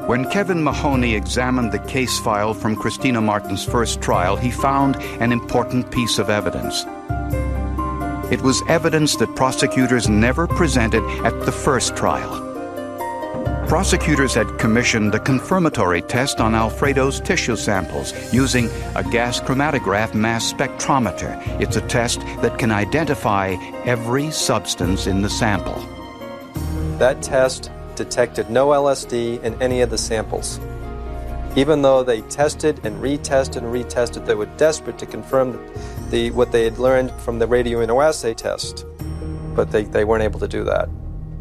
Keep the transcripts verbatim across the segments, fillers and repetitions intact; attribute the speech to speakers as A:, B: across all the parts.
A: When Kevin Mahoney examined the case file from Christina Martin's first trial, he found an important piece of evidence. It was evidence that prosecutors never presented at the first trial. Prosecutors had commissioned a confirmatory test on Alfredo's tissue samples using a gas chromatograph mass spectrometer. It's a test that can identify every substance in the sample.
B: That test detected no L S D in any of the samples. Even though they tested and retested and retested, they were desperate to confirm the, what they had learned from the radioimmunoassay test, but they, they weren't able to do that.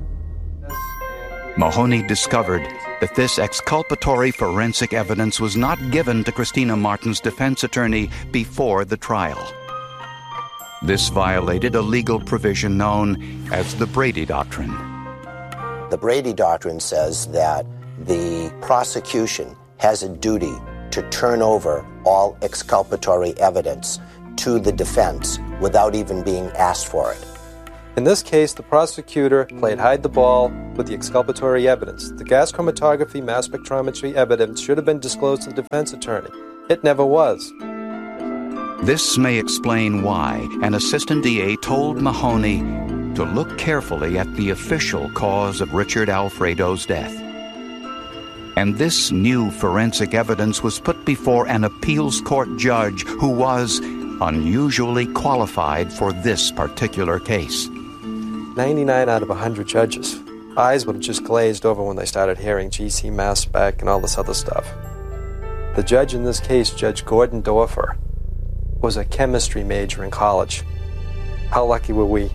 A: Mahoney discovered that this exculpatory forensic evidence was not given to Christina Martin's defense attorney before the trial. This violated a legal provision known as the Brady Doctrine.
C: The Brady Doctrine says that the prosecution has a duty to turn over all exculpatory evidence to the defense without even being asked for it.
B: In this case, the prosecutor played hide the ball with the exculpatory evidence. The gas chromatography mass spectrometry evidence should have been disclosed to the defense attorney. It never was.
A: This may explain why an assistant D A told Mahoney to look carefully at the official cause of Richard Alfredo's death. And this new forensic evidence was put before an appeals court judge who was unusually qualified for this particular case.
B: ninety-nine out of one hundred judges. Eyes would have just glazed over when they started hearing G C mass spec and all this other stuff. The judge in this case, Judge Gordon Dorfer, was a chemistry major in college. How lucky were we?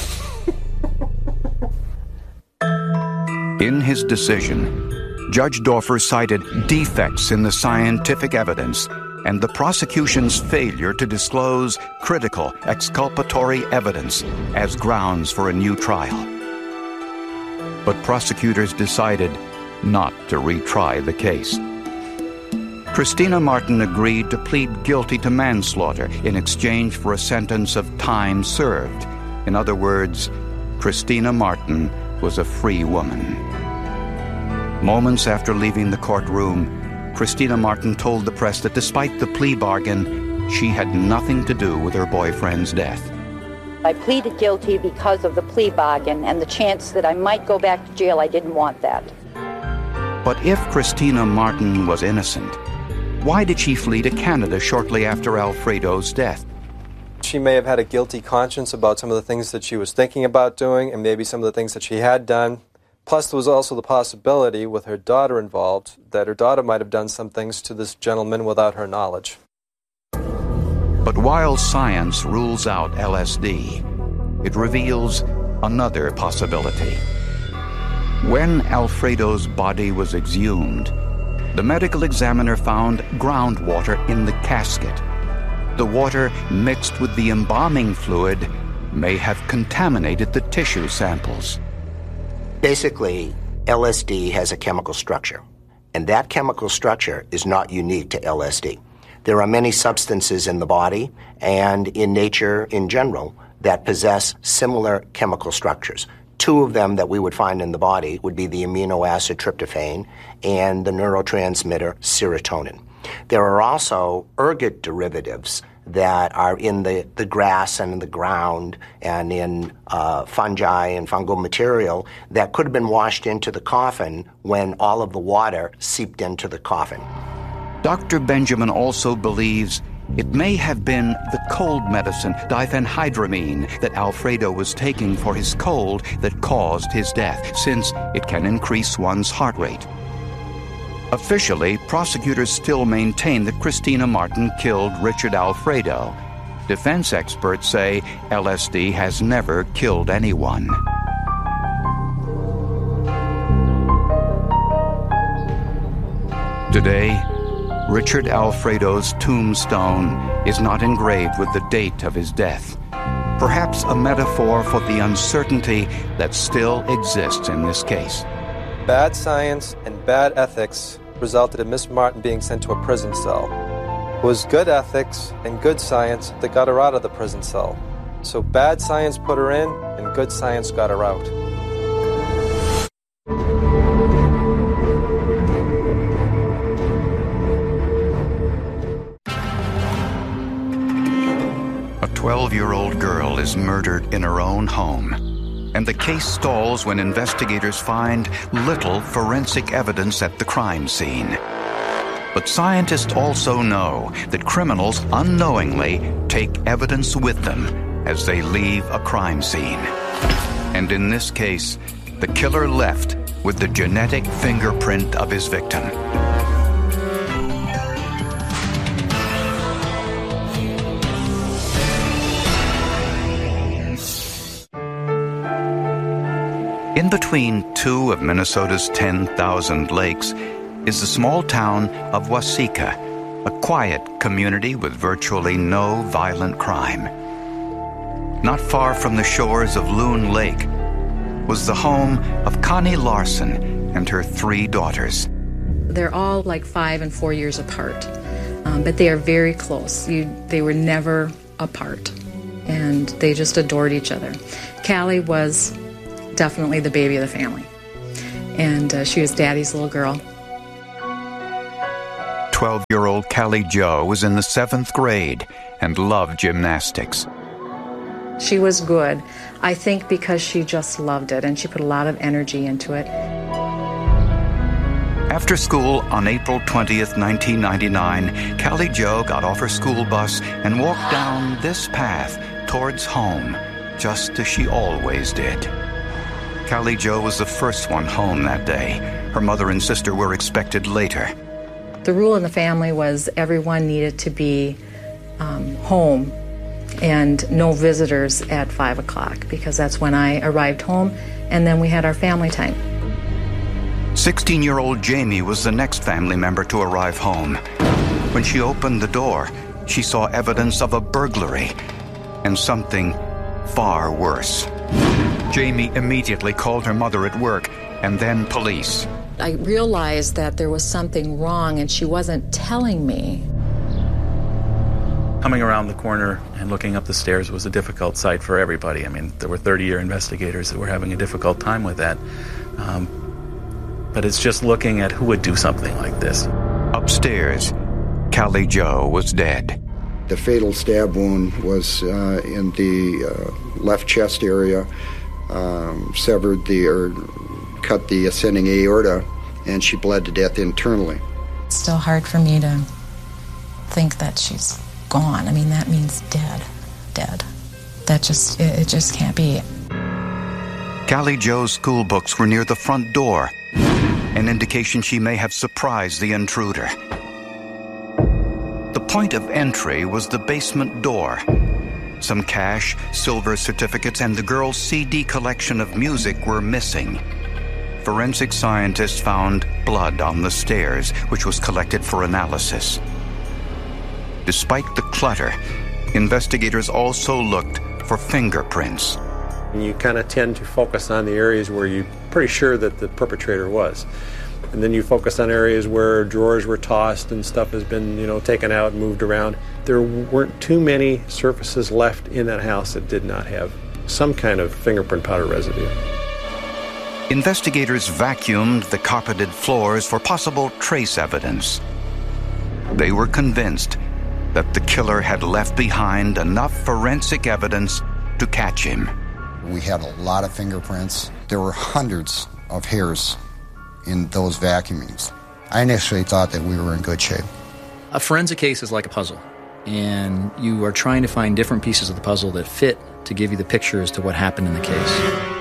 A: In his decision, Judge Dorfer cited defects in the scientific evidence and the prosecution's failure to disclose critical exculpatory evidence as grounds for a new trial. But prosecutors decided not to retry the case. Christina Martin agreed to plead guilty to manslaughter in exchange for a sentence of time served. In other words, Christina Martin was a free woman. Moments after leaving the courtroom, Christina Martin told the press that despite the plea bargain, she had nothing to do with her boyfriend's death.
D: I pleaded guilty because of the plea bargain and the chance that I might go back to jail. I didn't want that.
A: But if Christina Martin was innocent, why did she flee to Canada shortly after Alfredo's death?
B: She may have had a guilty conscience about some of the things that she was thinking about doing and maybe some of the things that she had done. Plus, there was also the possibility, with her daughter involved, that her daughter might have done some things to this gentleman without her knowledge.
A: But while science rules out L S D, it reveals another possibility. When Alfredo's body was exhumed, the medical examiner found groundwater in the casket. The water mixed with the embalming fluid may have contaminated the tissue samples.
C: Basically, L S D has a chemical structure, and that chemical structure is not unique to L S D. There are many substances in the body and in nature in general that possess similar chemical structures. Two of them that we would find in the body would be the amino acid tryptophan and the neurotransmitter serotonin. There are also ergot derivatives that are in the, the grass and in the ground and in uh, fungi and fungal material that could have been washed into the coffin when all of the water seeped into the coffin.
A: Doctor Benjamin also believes it may have been the cold medicine, diphenhydramine, that Alfredo was taking for his cold that caused his death, since it can increase one's heart rate. Officially, prosecutors still maintain that Christina Martin killed Richard Alfredo. Defense experts say L S D has never killed anyone. Today, Richard Alfredo's tombstone is not engraved with the date of his death. Perhaps a metaphor for the uncertainty that still exists in this case.
B: Bad science and bad ethics resulted in Miss Martin being sent to a prison cell. It was good ethics and good science that got her out of the prison cell. So bad science put her in, and good science got her out.
A: twelve-year-old girl is murdered in her own home, and the case stalls when investigators find little forensic evidence at the crime scene. But scientists also know that criminals unknowingly take evidence with them as they leave a crime scene. And in this case, the killer left with the genetic fingerprint of his victim. In between two of Minnesota's ten thousand lakes is the small town of Waseca, a quiet community with virtually no violent crime. Not far from the shores of Loon Lake was the home of Connie Larson and her three daughters.
E: They're all like five and four years apart, um, but they are very close. You, they were never apart, and they just adored each other. Callie was definitely the baby of the family, and uh, she was Daddy's little girl.
A: twelve-year-old Callie Jo was in the seventh grade and loved gymnastics.
E: She was good, I think, because she just loved it, and she put a lot of energy into it.
A: After school on April twentieth, nineteen ninety-nine, Callie Jo got off her school bus and walked down this path towards home, just as she always did. Callie Jo was the first one home that day. Her mother and sister were expected later.
E: The rule in the family was everyone needed to be um, home and no visitors at five o'clock, because that's when I arrived home, and then we had our family time.
A: sixteen-year-old Jamie was the next family member to arrive home. When she opened the door, she saw evidence of a burglary and something far worse. Jamie immediately called her mother at work and then police.
E: I realized that there was something wrong and she wasn't telling me.
F: Coming around the corner and looking up the stairs was a difficult sight for everybody. I mean, there were thirty-year investigators that were having a difficult time with that. Um, but it's just looking at who would do something like this.
A: Upstairs, Callie Jo was dead.
G: The fatal stab wound was uh, in the uh, left chest area, um, severed the, or cut the ascending aorta, and she bled to death internally.
E: It's still hard for me to think that she's gone. I mean, that means dead, dead. That just, it, it just can't be.
A: Callie Jo's school books were near the front door, an indication she may have surprised the intruder. The point of entry was the basement door. Some cash, silver certificates, and the girl's C D collection of music were missing. Forensic scientists found blood on the stairs, which was collected for analysis. Despite the clutter, investigators also looked for fingerprints.
H: You kind of tend to focus on the areas where you're pretty sure that the perpetrator was. And then you focus on areas where drawers were tossed and stuff has been, you know, taken out and moved around. There weren't too many surfaces left in that house that did not have some kind of fingerprint powder residue.
A: Investigators vacuumed the carpeted floors for possible trace evidence. They were convinced that the killer had left behind enough forensic evidence to catch him.
G: We had a lot of fingerprints. There were hundreds of hairs in those vacuumings. I initially thought that we were in good shape.
I: A forensic case is like a puzzle, and you are trying to find different pieces of the puzzle that fit to give you the picture as to what happened in the case.